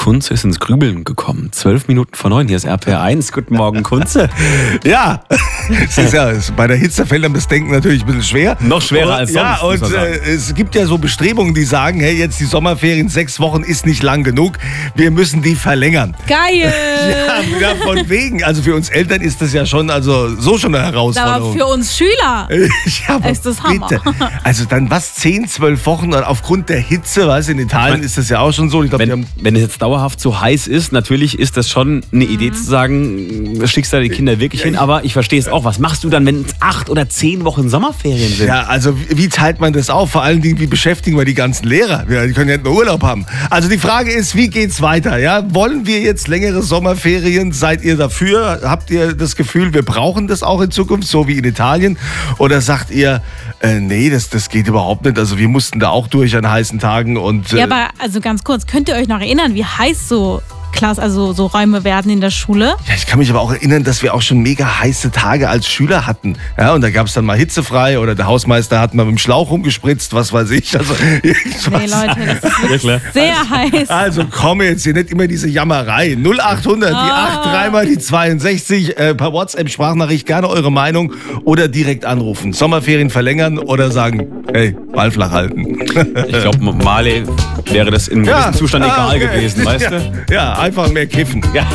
Kunze ist ins Grübeln gekommen. 12 Minuten vor 9, hier ist RPR1. Guten Morgen, Kunze. Ja, bei der Hitze fällt einem das Denken natürlich ein bisschen schwer. Noch schwerer als sonst. Ja, und es gibt ja so Bestrebungen, die sagen, hey, jetzt die Sommerferien, 6 Wochen ist nicht lang genug. Wir müssen die verlängern. Geil! Ja, von wegen. Also für uns Eltern ist das ja schon, so schon eine Herausforderung. Aber für uns Schüler ja, ist das Hammer. Bitte. Also dann 10, 12 Wochen aufgrund der Hitze, weißt du, in Italien ist das ja auch schon so. Ich glaub, wenn es jetzt dauerhaft so heiß ist, natürlich ist das schon eine Idee zu sagen, schickst da die Kinder wirklich hin, aber ich verstehe es auch. Was machst du dann, wenn es 8 oder 10 Wochen Sommerferien sind? Ja, also wie teilt man das auf? Vor allen Dingen, wie beschäftigen wir die ganzen Lehrer? Die können ja nur Urlaub haben. Also die Frage ist, wie geht's weiter? Ja? Wollen wir jetzt längere Sommerferien? Seid ihr dafür? Habt ihr das Gefühl, wir brauchen das auch in Zukunft, so wie in Italien? Oder sagt ihr, nee, das geht überhaupt nicht. Also wir mussten da auch durch an heißen Tagen. Und, ja, aber also ganz kurz, könnt ihr euch noch erinnern, wie heiß so Räume werden in der Schule? Ja, ich kann mich aber auch erinnern, dass wir auch schon mega heiße Tage als Schüler hatten. Ja, und da gab es dann mal hitzefrei oder der Hausmeister hat mal mit dem Schlauch rumgespritzt, was weiß ich. Also, nee, Leute, das ist sehr heiß. Also komm jetzt hier nicht immer diese Jammerei. 0800, die 8, 3 mal die 62, per WhatsApp-Sprachnachricht gerne eure Meinung oder direkt anrufen. Sommerferien verlängern oder sagen, hey, Ball flach halten. Ich glaube, Marley wäre das in einem gewissen Zustand egal gewesen, weißt du? Ja, einfach mehr kiffen. Ja.